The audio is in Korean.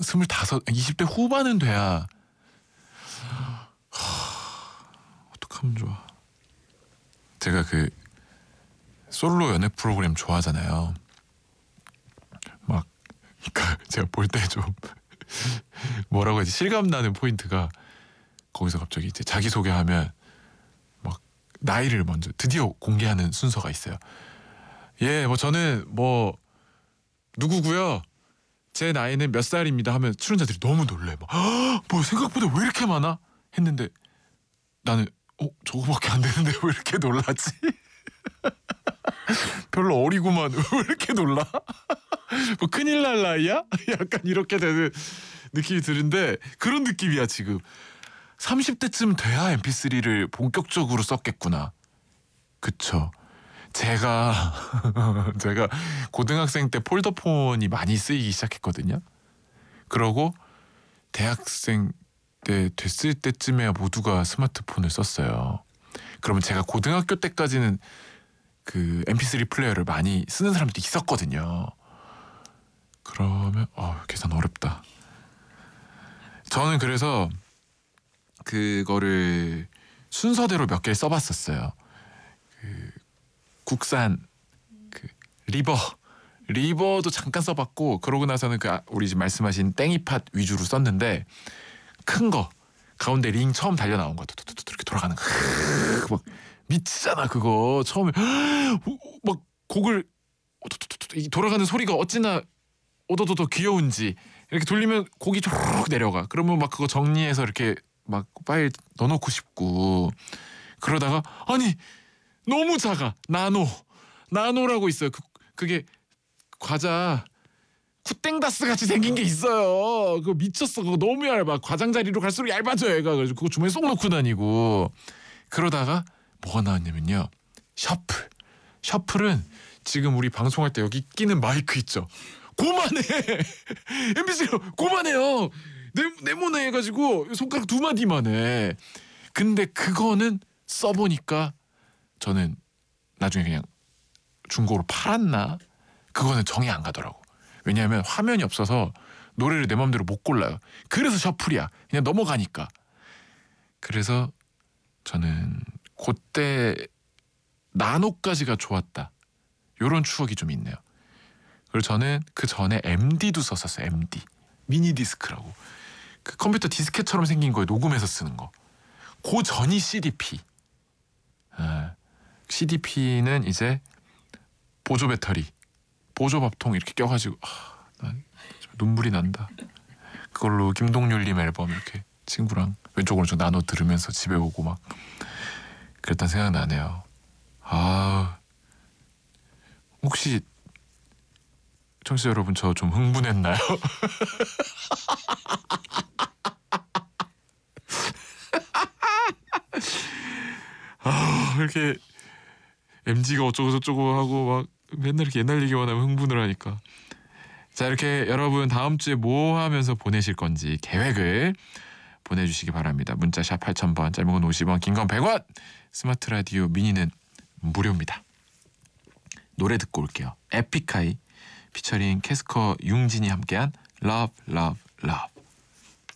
25, 20대 후반은 돼야 어떡하면 좋아. 제가 그 솔로 연애 프로그램 좋아하잖아요. 막 그러니까 제가 볼 때 좀 뭐라고 해야지, 실감 나는 포인트가 거기서 갑자기 이제 자기소개하면 막 나이를 먼저 드디어 공개하는 순서가 있어요. 예, 뭐 저는 뭐 누구고요. 제 나이는 몇 살입니다 하면 출연자들이 너무 놀래. 막 뭐 생각보다 왜 이렇게 많아? 했는데 나는 저거밖에 안 되는데 왜 이렇게 놀라지? 별로 어리구만. 왜 이렇게 놀라? 뭐 큰일 날 나이야? 약간 이렇게 되는 느낌이 드는데 그런 느낌이야 지금. 30대쯤 돼야 mp3를 본격적으로 썼겠구나. 그쵸. 제가 고등학생 때 폴더폰이 많이 쓰이기 시작했거든요. 그러고 대학생 때 됐을 때쯤에야 모두가 스마트폰을 썼어요. 그러면 제가 고등학교 때까지는 그 mp3 플레이어를 많이 쓰는 사람들이 있었거든요. 그러면 계산 어렵다. 저는 그래서 그거를 순서대로 몇 개를 써봤었어요. 그 국산 그 리버도 잠깐 써봤고, 그러고 나서는 그 우리 지금 말씀하신 땡이팟 위주로 썼는데, 큰 거 가운데 링 처음 달려 나온 거 뚜뚜뚜 이렇게 돌아가는 거 막 미치잖아 그거. 처음에 막 곡을 돌아가는 소리가 어찌나 오도도도 귀여운지. 이렇게 돌리면 곡이 쪼르륵 내려가. 그러면 막 그거 정리해서 이렇게 막 파일 넣어놓고 싶고, 그러다가 아니 너무 작아. 나노라고 있어요. 그게 과자 쿠땡다스 같이 생긴 게 있어요. 그거 미쳤어. 그거 너무 얇아. 과장자리로 갈수록 얇아져 얘가. 그래서 그거 주머니에 쏙 넣고 다니고. 그러다가 뭐가 나왔냐면요, 셔플은 지금 우리 방송할 때 여기 끼는 마이크 있죠. 고만해. MBC로 고만해요. 네모네 해가지고 손가락 2마디만 해. 근데 그거는 써보니까 저는 나중에 그냥 중고로 팔았나? 그거는 정이 안 가더라고. 왜냐하면 화면이 없어서 노래를 내 맘대로 못 골라요. 그래서 셔플이야. 그냥 넘어가니까. 그래서 저는 그때 나노까지가 좋았다. 요런 추억이 좀 있네요. 그리고 저는 그 전에 MD도 썼었어요. MD. 미니 디스크라고. 그 컴퓨터 디스켓처럼 생긴 거에 녹음해서 쓰는 거. 그 전이 CDP. CDP는 이제 보조 배터리, 보조 밥통 이렇게 껴가지고 난 눈물이 난다. 그걸로 김동률님 앨범 이렇게 친구랑 왼쪽 오른쪽 나눠 들으면서 집에 오고 막 그랬던 생각 나네요. 혹시 청취자 여러분 저 좀 흥분했나요? 이렇게 MG가 어쩌고 저쩌고 하고 막 맨날 이렇게 옛날 얘기만 하면 흥분을 하니까. 자, 이렇게 여러분 다음 주에 뭐 하면서 보내실 건지 계획을 보내주시기 바랍니다. 문자 샵 8000번, 짧은 건 50원, 긴 건 100원. 스마트 라디오 미니는 무료입니다. 노래 듣고 올게요. 에픽하이 피처링 캐스커 융진이 함께한 Love Love Love.